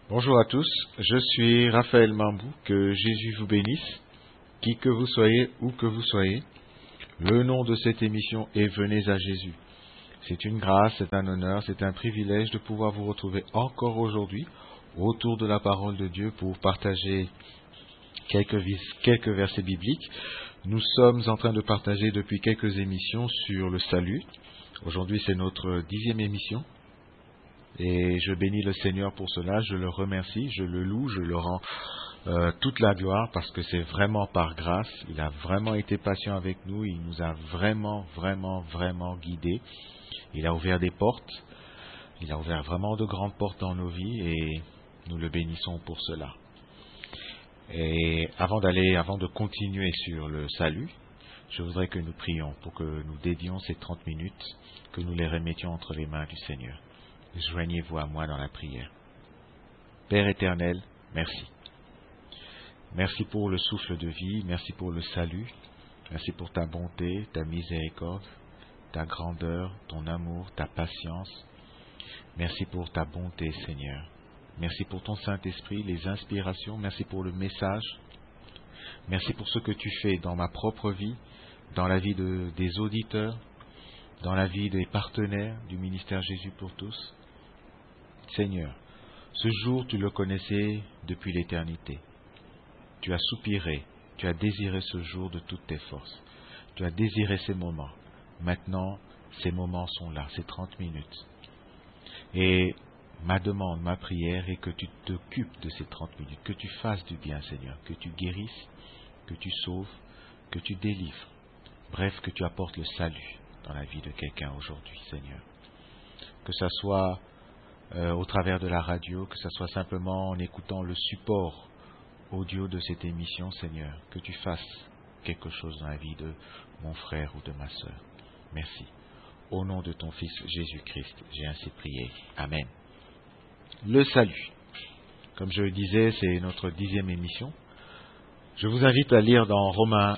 Bonjour à tous, je suis Raphaël Mambou, que Jésus vous bénisse, qui que vous soyez, où que vous soyez. Le nom de cette émission est Venez à Jésus. C'est une grâce, c'est un honneur, c'est un privilège de pouvoir vous retrouver encore aujourd'hui autour de la parole de Dieu pour partager quelques versets bibliques. Nous sommes en train de partager depuis quelques émissions sur le salut. Aujourd'hui, c'est notre 10e émission. Et je bénis le Seigneur pour cela, je le remercie, je le loue, je le rends toute la gloire parce que c'est vraiment par grâce. Il a vraiment été patient avec nous, il nous a vraiment guidés. Il a ouvert des portes, il a ouvert vraiment de grandes portes dans nos vies et nous le bénissons pour cela. Et avant de continuer sur le salut, je voudrais que nous prions pour que nous dédions ces 30 minutes, que nous les remettions entre les mains du Seigneur. Joignez-vous à moi dans la prière. Père éternel, merci. Merci pour le souffle de vie, merci pour le salut, merci pour ta bonté, ta miséricorde, ta grandeur, ton amour, ta patience. Merci pour ta bonté, Seigneur. Merci pour ton Saint-Esprit, les inspirations, merci pour le message. Merci pour ce que tu fais dans ma propre vie, dans la vie des auditeurs, dans la vie des partenaires du ministère Jésus pour tous. Seigneur, ce jour, tu le connaissais depuis l'éternité. Tu as soupiré, tu as désiré ce jour de toutes tes forces. Tu as désiré ces moments. Maintenant, ces moments sont là, ces 30 minutes. Et ma demande, ma prière est que tu t'occupes de ces 30 minutes, que tu fasses du bien, Seigneur, que tu guérisses, que tu sauves, que tu délivres. Bref, que tu apportes le salut dans la vie de quelqu'un aujourd'hui, Seigneur. Que ça soit au travers de la radio, que ce soit simplement en écoutant le support audio de cette émission, Seigneur, que tu fasses quelque chose dans la vie de mon frère ou de ma sœur. Merci. Au nom de ton Fils Jésus-Christ, j'ai ainsi prié. Amen. Le salut. Comme je le disais, c'est notre 10e émission. Je vous invite à lire dans Romains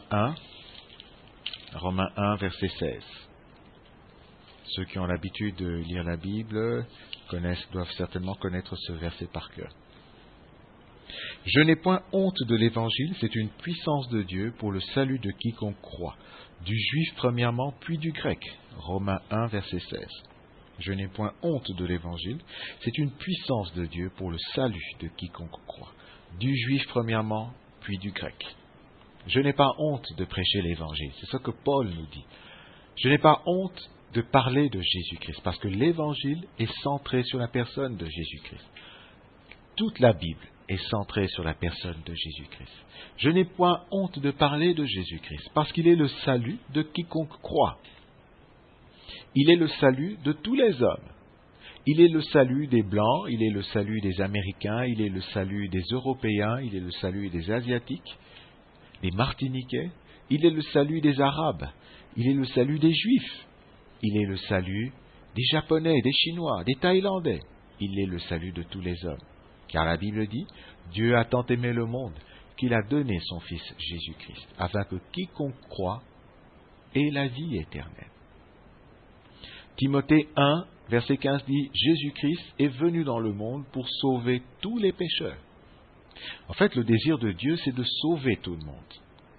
1, verset 16. Ceux qui ont l'habitude de lire la Bible doivent certainement connaître ce verset par cœur. Je n'ai point honte de l'Évangile, c'est une puissance de Dieu pour le salut de quiconque croit, du juif premièrement, puis du grec. Romains 1, verset 16. Je n'ai point honte de l'Évangile, c'est une puissance de Dieu pour le salut de quiconque croit, du juif premièrement, puis du grec. Je n'ai pas honte de prêcher l'Évangile, c'est ce que Paul nous dit. Je n'ai pas honte de parler de Jésus-Christ, parce que l'Évangile est centré sur la personne de Jésus-Christ. Toute la Bible est centrée sur la personne de Jésus-Christ. Je n'ai point honte de parler de Jésus-Christ, parce qu'il est le salut de quiconque croit. Il est le salut de tous les hommes. Il est le salut des Blancs, il est le salut des Américains, il est le salut des Européens, il est le salut des Asiatiques, des Martiniquais, il est le salut des Arabes, il est le salut des Juifs. Il est le salut des Japonais, des Chinois, des Thaïlandais. Il est le salut de tous les hommes. Car la Bible dit, Dieu a tant aimé le monde qu'il a donné son Fils Jésus-Christ, afin que quiconque croit ait la vie éternelle. Timothée 1, verset 15 dit, Jésus-Christ est venu dans le monde pour sauver tous les pécheurs. En fait, le désir de Dieu, c'est de sauver tout le monde.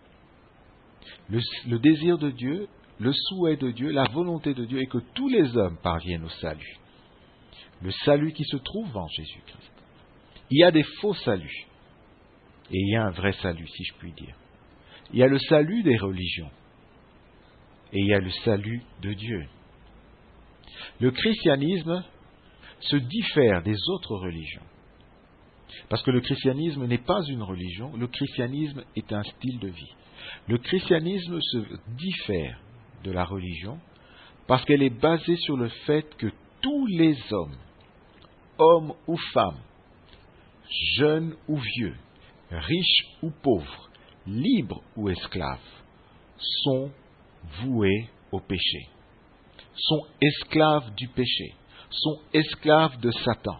Le désir de Dieu, le souhait de Dieu, la volonté de Dieu est que tous les hommes parviennent au salut. Le salut qui se trouve en Jésus-Christ. Il y a des faux saluts. Et il y a un vrai salut, si je puis dire. Il y a le salut des religions. Et il y a le salut de Dieu. Le christianisme se diffère des autres religions. Parce que le christianisme n'est pas une religion, le christianisme est un style de vie. Le christianisme se diffère de la religion parce qu'elle est basée sur le fait que tous les hommes ou femmes, jeunes ou vieux, riches ou pauvres, libres ou esclaves, sont voués au péché, sont esclaves du péché, sont esclaves de Satan,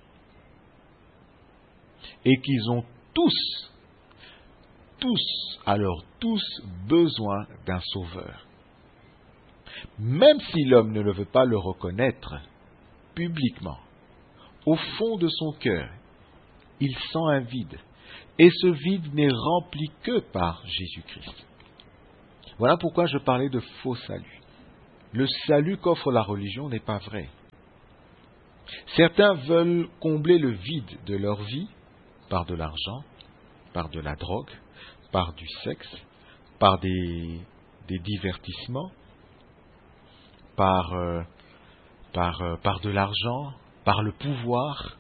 et qu'ils ont tous besoin d'un sauveur. Même si l'homme ne le veut pas le reconnaître publiquement, au fond de son cœur, il sent un vide. Et ce vide n'est rempli que par Jésus-Christ. Voilà pourquoi je parlais de faux salut. Le salut qu'offre la religion n'est pas vrai. Certains veulent combler le vide de leur vie par de l'argent, par de la drogue, par du sexe, par des divertissements, par de l'argent, par le pouvoir,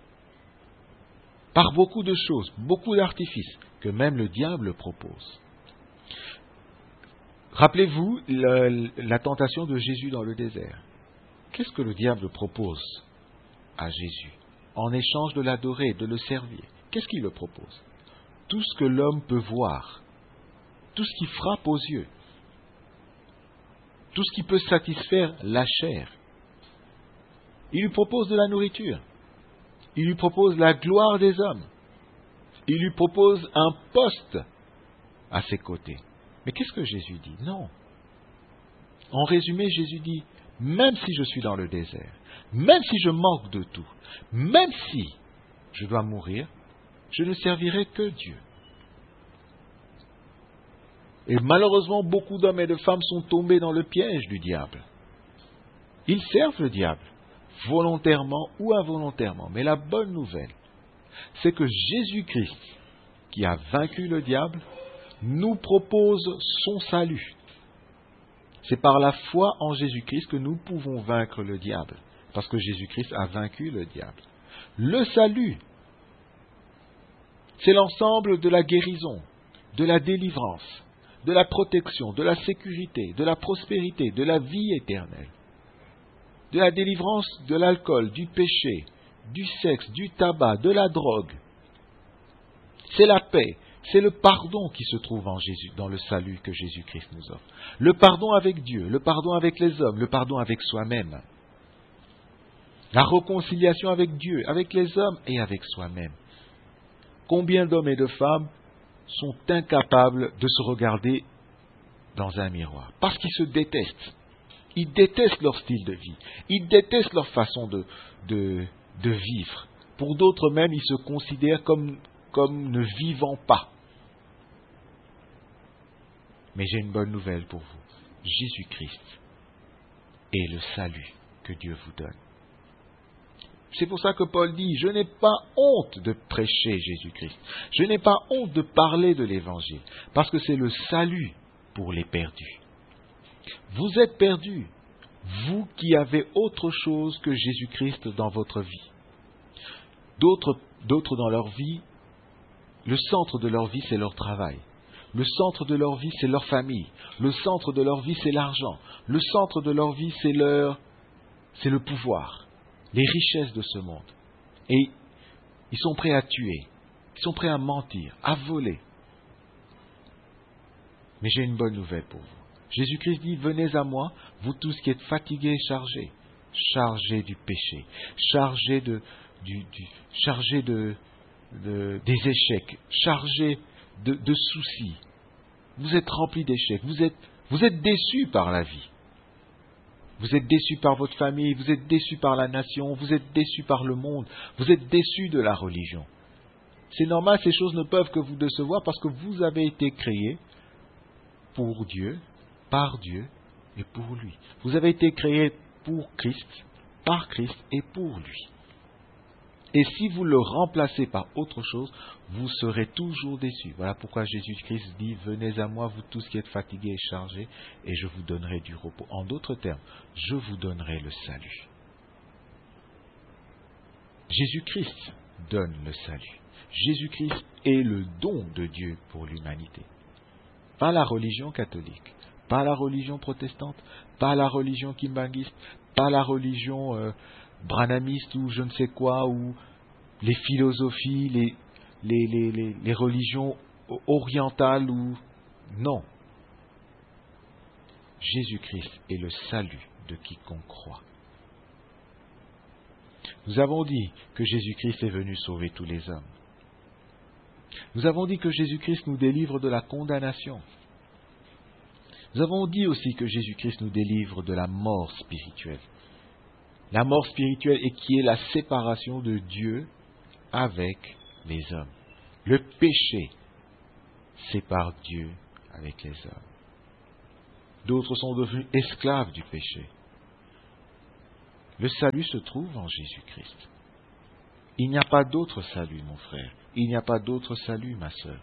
par beaucoup de choses, beaucoup d'artifices que même le diable propose. Rappelez-vous la tentation de Jésus dans le désert. Qu'est-ce que le diable propose à Jésus en échange de l'adorer, de le servir? Qu'est-ce qu'il le propose? Tout ce que l'homme peut voir, tout ce qui frappe aux yeux, tout ce qui peut satisfaire la chair. Il lui propose de la nourriture, il lui propose la gloire des hommes, il lui propose un poste à ses côtés. Mais qu'est-ce que Jésus dit? Non. En résumé, Jésus dit, même si je suis dans le désert, même si je manque de tout, même si je dois mourir, je ne servirai que Dieu. Et malheureusement, beaucoup d'hommes et de femmes sont tombés dans le piège du diable. Ils servent le diable, volontairement ou involontairement. Mais la bonne nouvelle, c'est que Jésus-Christ, qui a vaincu le diable, nous propose son salut. C'est par la foi en Jésus-Christ que nous pouvons vaincre le diable, parce que Jésus-Christ a vaincu le diable. Le salut, c'est l'ensemble de la guérison, de la délivrance, de la protection, de la sécurité, de la prospérité, de la vie éternelle, de la délivrance de l'alcool, du péché, du sexe, du tabac, de la drogue. C'est la paix, c'est le pardon qui se trouve en Jésus, dans le salut que Jésus-Christ nous offre. Le pardon avec Dieu, le pardon avec les hommes, le pardon avec soi-même. La réconciliation avec Dieu, avec les hommes et avec soi-même. Combien d'hommes et de femmes sont incapables de se regarder dans un miroir parce qu'ils se détestent. Ils détestent leur style de vie. Ils détestent leur façon de vivre. Pour d'autres même, ils se considèrent comme ne vivant pas. Mais j'ai une bonne nouvelle pour vous. Jésus-Christ est le salut que Dieu vous donne. C'est pour ça que Paul dit, je n'ai pas honte de prêcher Jésus-Christ. Je n'ai pas honte de parler de l'Évangile, parce que c'est le salut pour les perdus. Vous êtes perdus, vous qui avez autre chose que Jésus-Christ dans votre vie. D'autres dans leur vie, le centre de leur vie, c'est leur travail. Le centre de leur vie, c'est leur famille. Le centre de leur vie, c'est l'argent. Le centre de leur vie, c'est le pouvoir, les richesses de ce monde. Et ils sont prêts à tuer, ils sont prêts à mentir, à voler. Mais j'ai une bonne nouvelle pour vous. Jésus-Christ dit, venez à moi, vous tous qui êtes fatigués et chargés du péché, chargés des échecs, chargés de soucis. Vous êtes remplis d'échecs, vous êtes déçus par la vie. Vous êtes déçus par votre famille, vous êtes déçus par la nation, vous êtes déçus par le monde, vous êtes déçus de la religion. C'est normal, ces choses ne peuvent que vous décevoir parce que vous avez été créés pour Dieu, par Dieu et pour lui. Vous avez été créés pour Christ, par Christ et pour lui. Et si vous le remplacez par autre chose, vous serez toujours déçus. Voilà pourquoi Jésus-Christ dit, venez à moi, vous tous qui êtes fatigués et chargés, et je vous donnerai du repos. En d'autres termes, je vous donnerai le salut. Jésus-Christ donne le salut. Jésus-Christ est le don de Dieu pour l'humanité. Pas la religion catholique, pas la religion protestante, pas la religion kimbanguiste, pas la religion branhamiste ou je ne sais quoi, ou les philosophies, les religions orientales ou... Non. Jésus-Christ est le salut de quiconque croit. Nous avons dit que Jésus-Christ est venu sauver tous les hommes. Nous avons dit que Jésus-Christ nous délivre de la condamnation. Nous avons dit aussi que Jésus-Christ nous délivre de la mort spirituelle. La mort spirituelle et qui est la séparation de Dieu avec les hommes. Le péché sépare Dieu avec les hommes. D'autres sont devenus esclaves du péché. Le salut se trouve en Jésus-Christ. Il n'y a pas d'autre salut, mon frère. Il n'y a pas d'autre salut, ma sœur.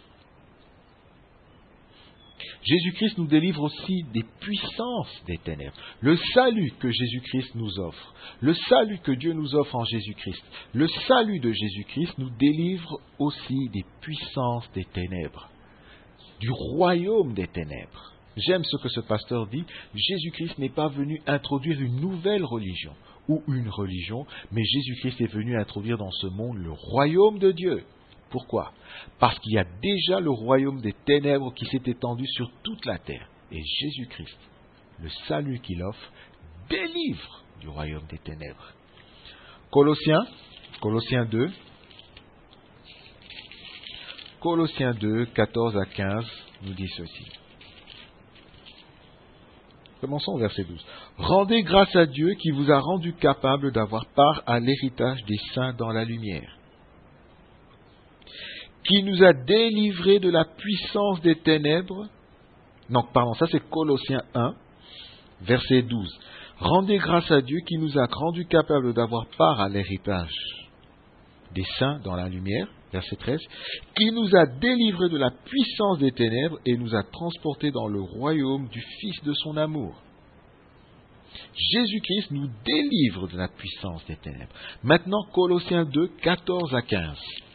Jésus-Christ nous délivre aussi des puissances des ténèbres. Le salut que Jésus-Christ nous offre, le salut que Dieu nous offre en Jésus-Christ, le salut de Jésus-Christ nous délivre aussi des puissances des ténèbres, du royaume des ténèbres. J'aime ce que ce pasteur dit, Jésus-Christ n'est pas venu introduire une nouvelle religion ou une religion, mais Jésus-Christ est venu introduire dans ce monde le royaume de Dieu. Pourquoi ? Parce qu'il y a déjà le royaume des ténèbres qui s'est étendu sur toute la terre. Et Jésus-Christ, le salut qu'il offre, délivre du royaume des ténèbres. Colossiens 2, 14 à 15, nous dit ceci. Commençons au verset 12. Rendez grâce à Dieu qui vous a rendu capable d'avoir part à l'héritage des saints dans la lumière, qui nous a délivrés de la puissance des ténèbres. Non, pardon, ça c'est Colossiens 1, verset 12. Rendez grâce à Dieu qui nous a rendu capable d'avoir part à l'héritage des saints dans la lumière, verset 13, qui nous a délivrés de la puissance des ténèbres et nous a transportés dans le royaume du Fils de son amour. Jésus-Christ nous délivre de la puissance des ténèbres. Maintenant, Colossiens 2, 14 à 15.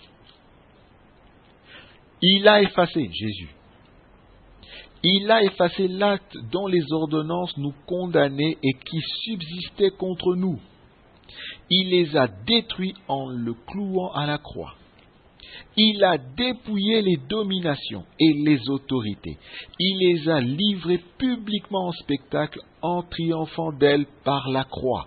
Il a effacé, Jésus, il a effacé l'acte dont les ordonnances nous condamnaient et qui subsistait contre nous. Il les a détruits en le clouant à la croix. Il a dépouillé les dominations et les autorités. Il les a livrées publiquement en spectacle en triomphant d'elles par la croix.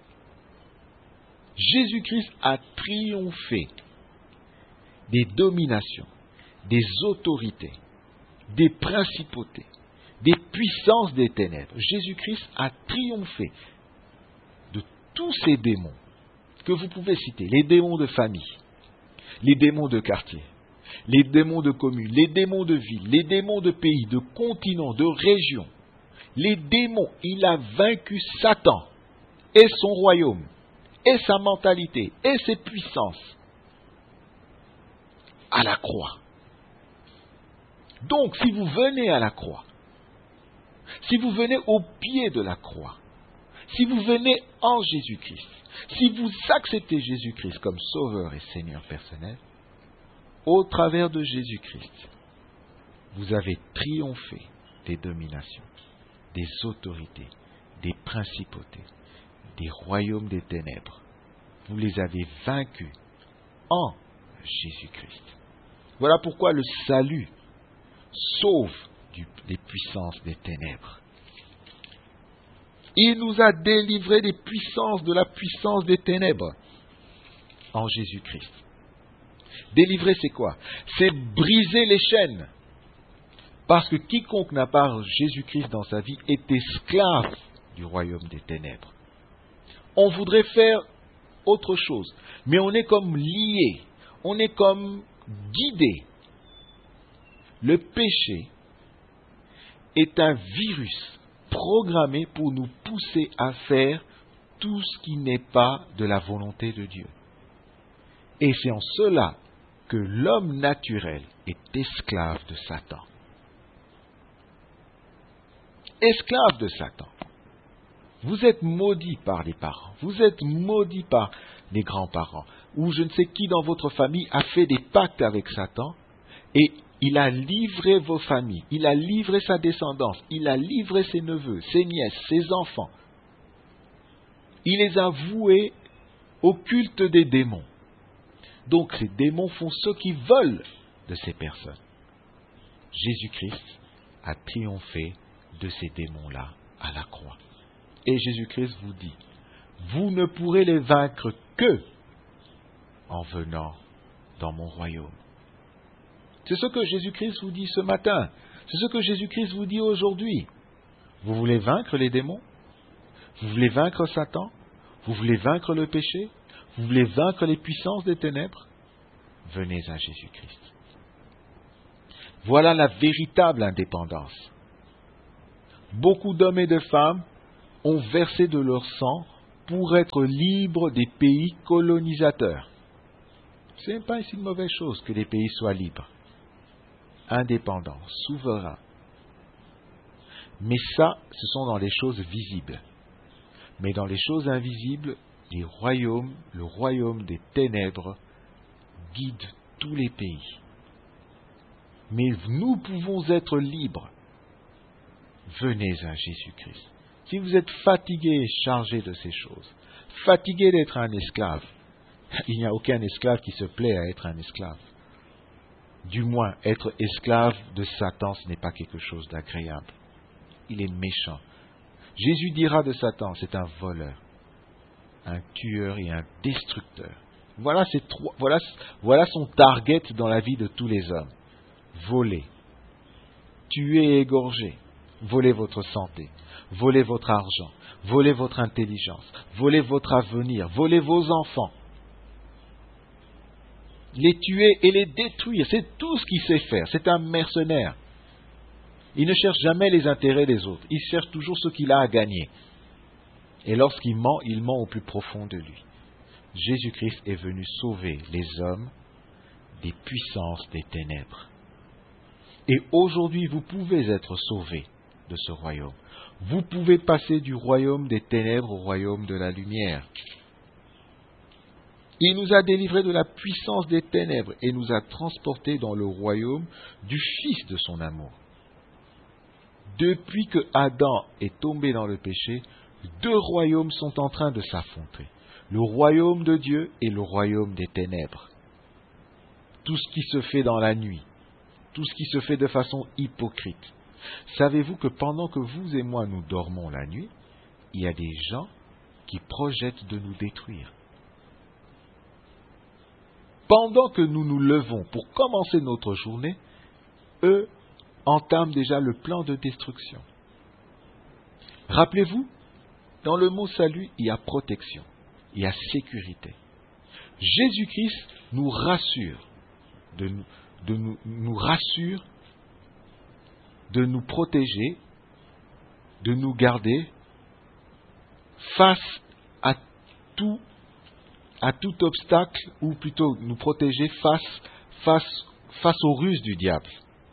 Jésus-Christ a triomphé des dominations, des autorités, des principautés, des puissances des ténèbres. Jésus-Christ a triomphé de tous ces démons que vous pouvez citer, les démons de famille, les démons de quartier, les démons de commune, les démons de ville, les démons de pays, de continent, de région. Les démons, il a vaincu Satan et son royaume, et sa mentalité, et ses puissances à la croix. Donc, si vous venez à la croix, si vous venez au pied de la croix, si vous venez en Jésus-Christ, si vous acceptez Jésus-Christ comme Sauveur et Seigneur personnel, au travers de Jésus-Christ, vous avez triomphé des dominations, des autorités, des principautés, des royaumes des ténèbres. Vous les avez vaincus en Jésus-Christ. Voilà pourquoi le salut sauve des puissances des ténèbres. Il nous a délivrés des puissances de la puissance des ténèbres en Jésus-Christ. Délivrer, c'est quoi? C'est briser les chaînes. Parce que quiconque n'a pas Jésus-Christ dans sa vie est esclave du royaume des ténèbres. On voudrait faire autre chose, mais on est comme lié, on est comme guidé. Le péché est un virus programmé pour nous pousser à faire tout ce qui n'est pas de la volonté de Dieu. Et c'est en cela que l'homme naturel est esclave de Satan. Esclave de Satan. Vous êtes maudit par les parents, vous êtes maudit par les grands-parents, ou je ne sais qui dans votre famille a fait des pactes avec Satan, et il a livré vos familles, il a livré sa descendance, il a livré ses neveux, ses nièces, ses enfants. Il les a voués au culte des démons. Donc ces démons font ce qu'ils veulent de ces personnes. Jésus-Christ a triomphé de ces démons-là à la croix. Et Jésus-Christ vous dit, vous ne pourrez les vaincre que en venant dans mon royaume. C'est ce que Jésus-Christ vous dit ce matin. C'est ce que Jésus-Christ vous dit aujourd'hui. Vous voulez vaincre les démons? Vous voulez vaincre Satan? Vous voulez vaincre le péché? Vous voulez vaincre les puissances des ténèbres? venez à Jésus-Christ. Voilà la véritable indépendance. Beaucoup d'hommes et de femmes ont versé de leur sang pour être libres des pays colonisateurs. Ce n'est pas une mauvaise chose que les pays soient libres, indépendants, souverains. Mais ça, ce sont dans les choses visibles. Mais dans les choses invisibles, le royaume des ténèbres guide tous les pays. Mais nous pouvons être libres. Venez à Jésus-Christ. Si vous êtes fatigué et chargé de ces choses, fatigué d'être un esclave, il n'y a aucun esclave qui se plaît à être un esclave. Du moins, être esclave de Satan, ce n'est pas quelque chose d'agréable. Il est méchant. Jésus dira de Satan, c'est un voleur, un tueur et un destructeur. Voilà son target dans la vie de tous les hommes. Voler, tuer et égorger, voler votre santé, voler votre argent, voler votre intelligence, voler votre avenir, voler vos enfants. Les tuer et les détruire, c'est tout ce qu'il sait faire. C'est un mercenaire. Il ne cherche jamais les intérêts des autres. Il cherche toujours ce qu'il a à gagner. Et lorsqu'il ment au plus profond de lui. Jésus-Christ est venu sauver les hommes des puissances des ténèbres. Et aujourd'hui, vous pouvez être sauvés de ce royaume. Vous pouvez passer du royaume des ténèbres au royaume de la lumière. Il nous a délivrés de la puissance des ténèbres et nous a transportés dans le royaume du Fils de son amour. Depuis que Adam est tombé dans le péché, deux royaumes sont en train de s'affronter. Le royaume de Dieu et le royaume des ténèbres. Tout ce qui se fait dans la nuit, tout ce qui se fait de façon hypocrite. Savez-vous que pendant que vous et moi nous dormons la nuit, il y a des gens qui projettent de nous détruire. Pendant que nous nous levons pour commencer notre journée, eux entament déjà le plan de destruction. Rappelez-vous, dans le mot salut, il y a protection, il y a sécurité. Jésus-Christ nous rassure, nous rassure, de nous protéger, de nous garder face à tout obstacle, ou plutôt nous protéger face aux ruses du diable.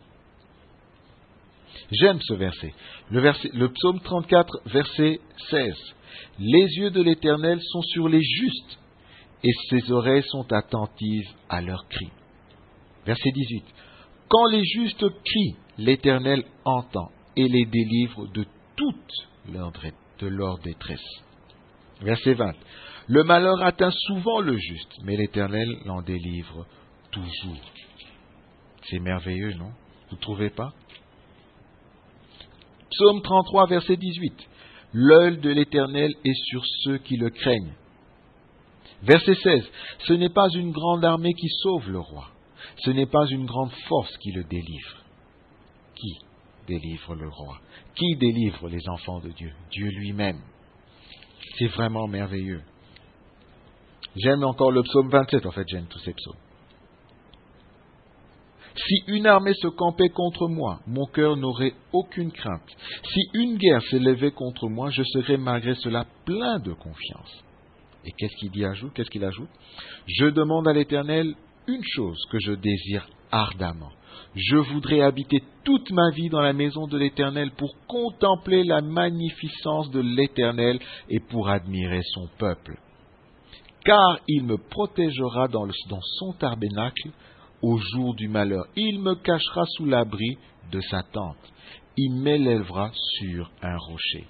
J'aime ce verset. Le psaume 34, verset 16. Les yeux de l'Éternel sont sur les justes, et ses oreilles sont attentives à leurs cris. Verset 18. Quand les justes crient, l'Éternel entend et les délivre de toute leur détresse. Verset 20. Le malheur atteint souvent le juste, mais l'Éternel l'en délivre toujours. C'est merveilleux, non? Vous ne trouvez pas? Psaume 33, verset 18. L'œil de l'Éternel est sur ceux qui le craignent. Verset 16. Ce n'est pas une grande armée qui sauve le roi. Ce n'est pas une grande force qui le délivre. Qui délivre le roi? Qui délivre les enfants de Dieu? Dieu lui-même. C'est vraiment merveilleux. J'aime encore le psaume 27, en fait j'aime tous ces psaumes. Si une armée se campait contre moi, mon cœur n'aurait aucune crainte. Si une guerre s'élevait contre moi, je serais malgré cela plein de confiance. Et qu'est-ce qu'il ajoute? Je demande à l'Éternel une chose que je désire ardemment. Je voudrais habiter toute ma vie dans la maison de l'Éternel pour contempler la magnificence de l'Éternel et pour admirer son peuple. Car il me protégera dans son tabernacle au jour du malheur. Il me cachera sous l'abri de sa tente. Il m'élèvera sur un rocher.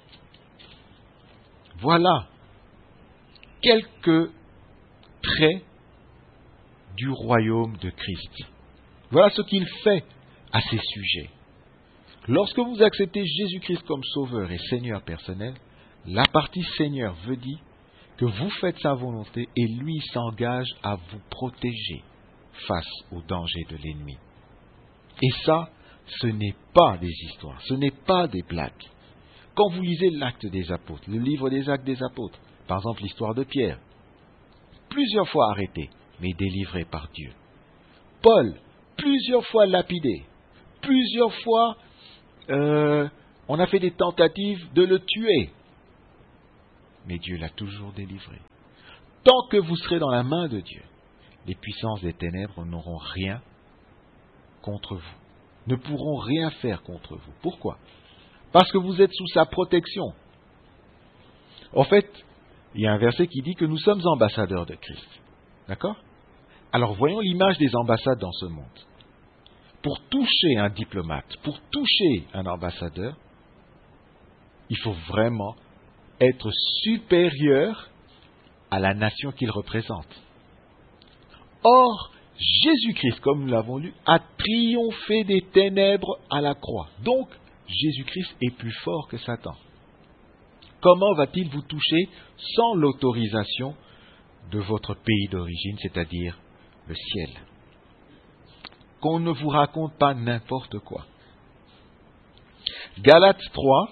Voilà quelques traits du royaume de Christ. Voilà ce qu'il fait à ces sujets. Lorsque vous acceptez Jésus-Christ comme sauveur et Seigneur personnel, la partie Seigneur veut dire que vous faites sa volonté et lui s'engage à vous protéger face aux dangers de l'ennemi. Et ça, ce n'est pas des histoires, ce n'est pas des blagues. Quand vous lisez l'Acte des Apôtres, le livre des Actes des Apôtres, par exemple l'histoire de Pierre, plusieurs fois arrêté, mais délivré par Dieu. Paul, plusieurs fois lapidé, plusieurs fois on a fait des tentatives de le tuer. Mais Dieu l'a toujours délivré. Tant que vous serez dans la main de Dieu, les puissances des ténèbres n'auront rien contre vous, ne pourront rien faire contre vous. Pourquoi? Parce que vous êtes sous sa protection. En fait, il y a un verset qui dit que nous sommes ambassadeurs de Christ. D'accord? Alors voyons l'image des ambassades dans ce monde. Pour toucher un diplomate, pour toucher un ambassadeur, il faut vraiment être supérieur à la nation qu'il représente. Or, Jésus-Christ, comme nous l'avons lu, a triomphé des ténèbres à la croix. Donc, Jésus-Christ est plus fort que Satan. Comment va-t-il vous toucher sans l'autorisation de votre pays d'origine, c'est-à-dire le ciel? Qu'on ne vous raconte pas n'importe quoi. Galates 3,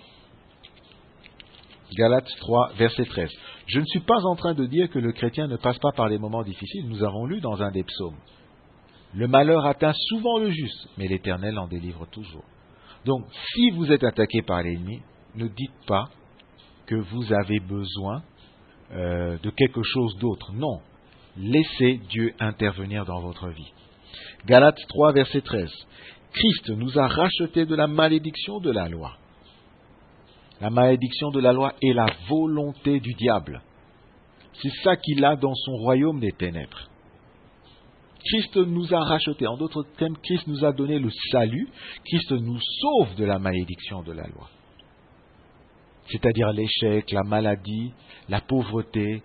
verset 13. Je ne suis pas en train de dire que le chrétien ne passe pas par les moments difficiles. Nous avons lu dans un des psaumes. Le malheur atteint souvent le juste, mais l'Éternel en délivre toujours. Donc, si vous êtes attaqué par l'ennemi, ne dites pas que vous avez besoin de quelque chose d'autre. Non. Laissez Dieu intervenir dans votre vie. Galates 3, verset 13. Christ nous a rachetés de la malédiction de la loi. La malédiction de la loi est la volonté du diable. C'est ça qu'il a dans son royaume des ténèbres. Christ nous a rachetés. En d'autres termes, Christ nous a donné le salut. Christ nous sauve de la malédiction de la loi. C'est-à-dire l'échec, la maladie, la pauvreté,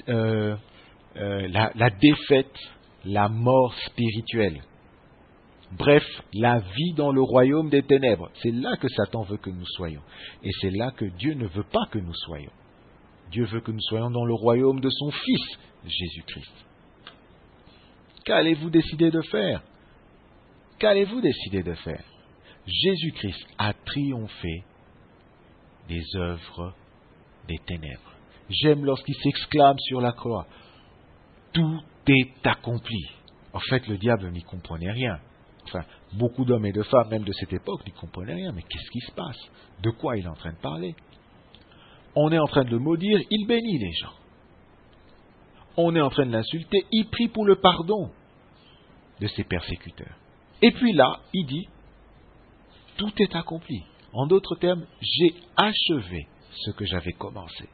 la défaite, la mort spirituelle. Bref, la vie dans le royaume des ténèbres. C'est là que Satan veut que nous soyons. Et c'est là que Dieu ne veut pas que nous soyons. Dieu veut que nous soyons dans le royaume de son Fils, Jésus-Christ. Qu'allez-vous décider de faire? Qu'allez-vous décider de faire? Jésus-Christ a triomphé des œuvres des ténèbres. J'aime lorsqu'il s'exclame sur la croix. Tout est accompli. En fait, le diable n'y comprenait rien. Enfin, beaucoup d'hommes et de femmes, même de cette époque, n'y comprenaient rien. Mais qu'est-ce qui se passe? De quoi il est en train de parler? On est en train de le maudire, il bénit les gens. On est en train de l'insulter, il prie pour le pardon de ses persécuteurs. Et puis là, il dit, tout est accompli. En d'autres termes, j'ai achevé ce que j'avais commencé.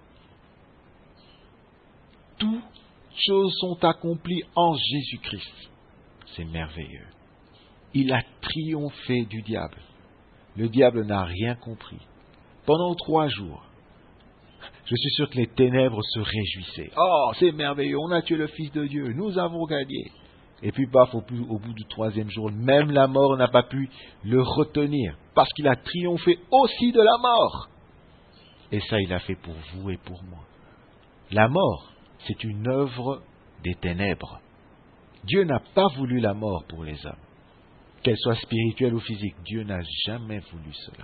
Toutes choses sont accomplies en Jésus-Christ. C'est merveilleux. Il a triomphé du diable. Le diable n'a rien compris. Pendant 3 jours, je suis sûr que les ténèbres se réjouissaient. Oh, c'est merveilleux, on a tué le Fils de Dieu, nous avons gagné. Et puis, paf, au bout du 3e jour, même la mort n'a pas pu le retenir, parce qu'il a triomphé aussi de la mort. Et ça, il a fait pour vous et pour moi. La mort, c'est une œuvre des ténèbres. Dieu n'a pas voulu la mort pour les hommes. Qu'elle soit spirituelle ou physique, Dieu n'a jamais voulu cela.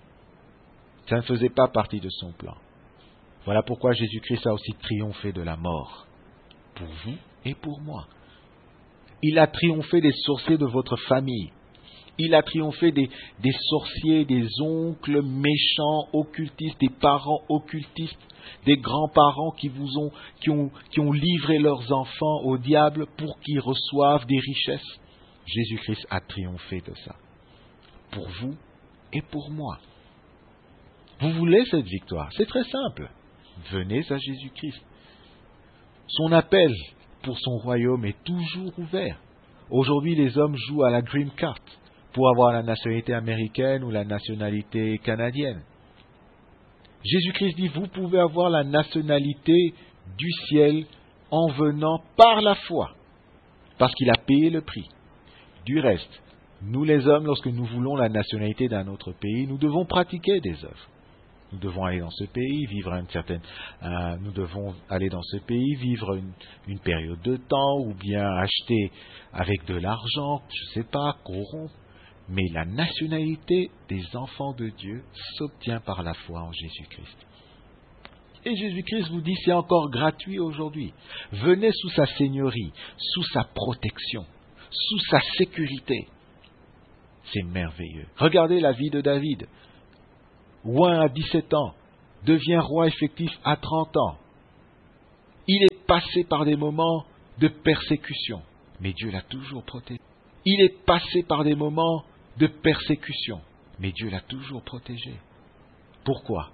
Ça ne faisait pas partie de son plan. Voilà pourquoi Jésus-Christ a aussi triomphé de la mort, pour vous et pour moi. Il a triomphé des sorciers de votre famille. Il a triomphé des sorciers, des oncles méchants, occultistes, des parents occultistes, des grands-parents qui ont livré leurs enfants au diable pour qu'ils reçoivent des richesses. Jésus-Christ a triomphé de ça. Pour vous et pour moi. Vous voulez cette victoire? C'est très simple. Venez à Jésus-Christ. Son appel pour son royaume est toujours ouvert. Aujourd'hui, les hommes jouent à la Green Card pour avoir la nationalité américaine ou la nationalité canadienne. Jésus-Christ dit, vous pouvez avoir la nationalité du ciel en venant par la foi, parce qu'il a payé le prix. Du reste, nous les hommes, lorsque nous voulons la nationalité d'un autre pays, nous devons pratiquer des œuvres. Nous devons aller dans ce pays, vivre nous devons aller dans ce pays, vivre une période de temps, ou bien acheter avec de l'argent, je ne sais pas, corrompre. Mais la nationalité des enfants de Dieu s'obtient par la foi en Jésus-Christ. Et Jésus-Christ vous dit, c'est encore gratuit aujourd'hui. Venez sous sa seigneurie, sous sa protection, sous sa sécurité. C'est merveilleux. Regardez la vie de David. Oint à 17 ans, devient roi effectif à 30 ans. Il est passé par des moments de persécution, mais Dieu l'a toujours protégé. Il est passé par des moments de persécution, mais Dieu l'a toujours protégé. Pourquoi?